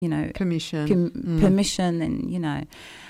permission and,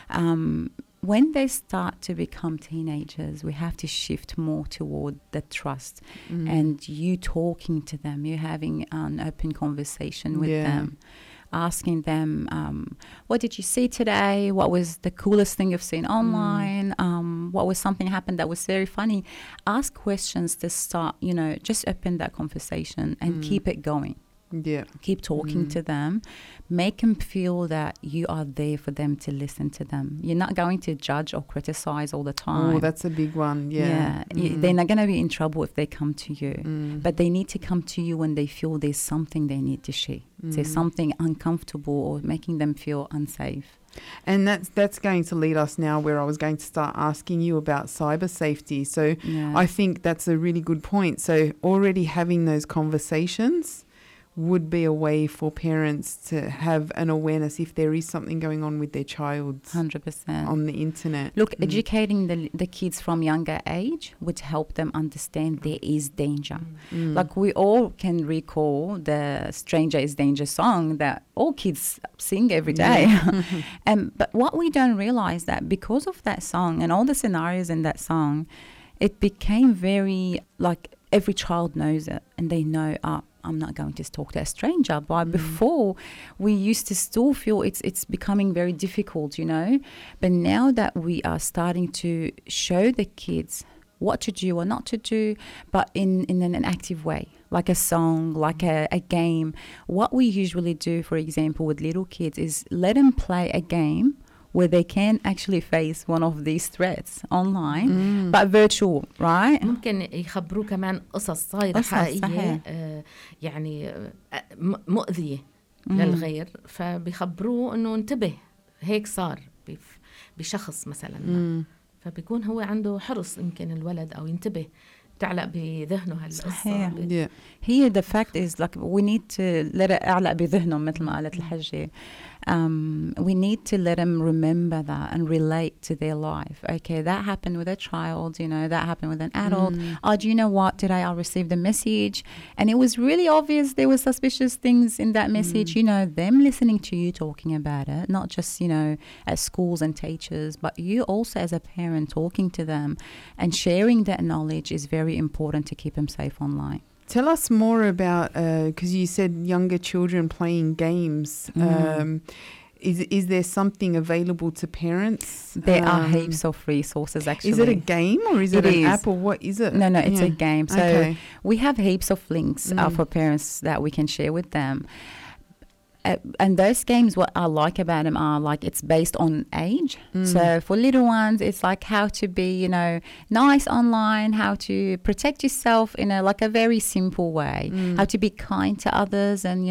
when they start to become teenagers, we have to shift more toward the trust and you talking to them, you having an open conversation with them, asking them, what did you see today? What was the coolest thing you've seen online? What was something happened that was very funny? Ask questions to start, just open that conversation and keep it going. Yeah. Keep talking to them. Make them feel that you are there for them to listen to them. You're not going to judge or criticize all the time. Oh, that's a big one. Yeah. They're not going to be in trouble if they come to you. But they need to come to you when they feel there's something they need to share. There's something uncomfortable or making them feel unsafe. And that's going to lead us now where I was going to start asking you about cyber safety. So I think that's a really good point. So already having those conversations would be a way for parents to have an awareness if there is something going on with their child 100% on the internet. Look, educating the kids from younger age would help them understand there is danger. Like we all can recall the Stranger is Danger song that all kids sing every day. But what we don't realize that because of that song and all the scenarios in that song, it became very like every child knows it and they know I'm not going to talk to a stranger. But before, we used to still feel it's becoming very difficult, But now that we are starting to show the kids what to do or not to do, but in an active way, like a song, like a game. What we usually do, for example, with little kids is let them play a game where they can actually face one of these threats online, but virtual, right? ممكن يخبروه كمان قصص صايرة حقيقية يعني مؤذية للغير، فبيخبروه إنه انتبه هيك صار بشخص مثلا فبيكون هو عنده حرص يمكن الولد أو ينتبه تعلق بذهنه هالقصة. Here the fact is like we need to let it أعلق بذهنهم مثل ما قالت الحجة. We need to let them remember that and relate to their life. Okay, that happened with a child, that happened with an adult. Oh, do you know what? Today I received a message and it was really obvious there were suspicious things in that message. Them listening to you talking about it, not just, at schools and teachers, but you also as a parent talking to them and sharing that knowledge is very important to keep them safe online. Tell us more about, because you said younger children playing games. Is there something available to parents? There are heaps of resources, actually. Is it a game or is it an app or what is it? No, it's a game. So we have heaps of links for parents that we can share with them. And those games, what I like about them are like it's based on age. So for little ones, it's like how to be, nice online, how to protect yourself in a very simple way, how to be kind to others and,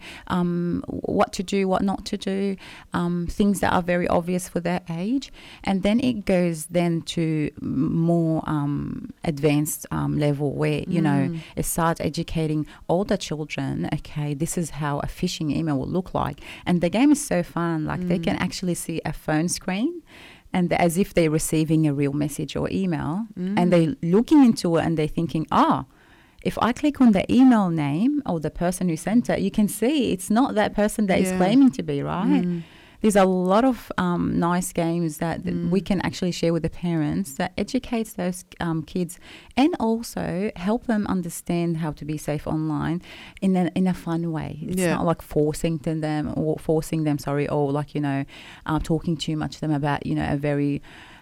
what to do, what not to do, things that are very obvious for their age. And then it goes then to more advanced level where, it starts educating older children, okay, this is how a phishing email will look like. And the game is so fun. Like they can actually see a phone screen and as if they're receiving a real message or email and they're looking into it and they're thinking, if I click on the email name or the person who sent it, you can see it's not that person that is claiming to be, right? There's a lot of nice games that we can actually share with the parents that educates those kids and also help them understand how to be safe online in a fun way. It's not like forcing them, or like, talking too much to them about, a very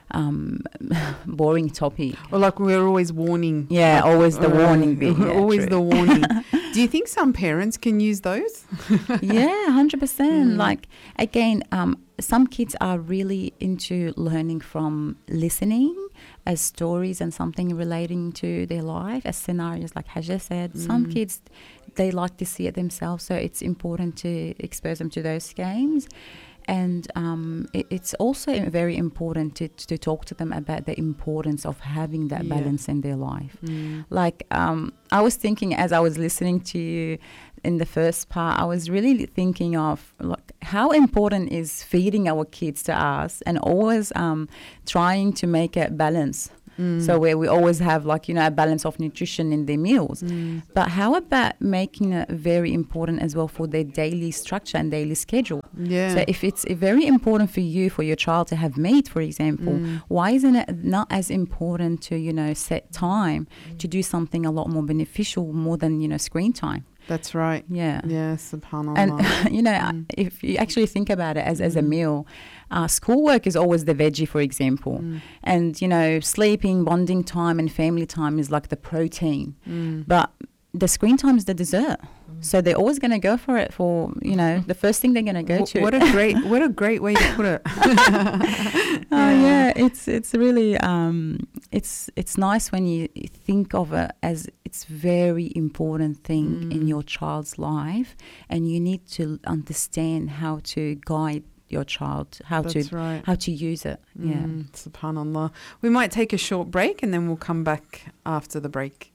boring topic. Or like we're always warning. Yeah, always the warning bit. Always the warning. Do you think some parents can use those? Yeah, 100%. Like, again, some kids are really into learning from listening as stories and something relating to their life, as scenarios, like Hajja said. Some kids, they like to see it themselves, so it's important to expose them to those games. And it's also very important to talk to them about the importance of having that balance in their life. Like, I was thinking as I was listening to you in the first part, I was really thinking of how important is feeding our kids to us and always trying to make a balance So where we always have like, a balance of nutrition in their meals. But how about making it very important as well for their daily structure and daily schedule? Yeah. So if it's very important for you, for your child to have meat, for example, why isn't it not as important to, set time to do something a lot more beneficial more than, screen time? That's right. Yeah. Yeah, subhanAllah. And, if you actually think about it as a meal, schoolwork is always the veggie, for example. And, sleeping, bonding time and family time is like the protein. But the screen time is the dessert. So they're always going to go for it for, the first thing they're going to go to. What a great way to put it. Yeah, it's really, it's nice when you think of it as it's very important thing in your child's life, and you need to understand how to guide your child, how to use it. Yeah. SubhanAllah. We might take a short break and then we'll come back after the break.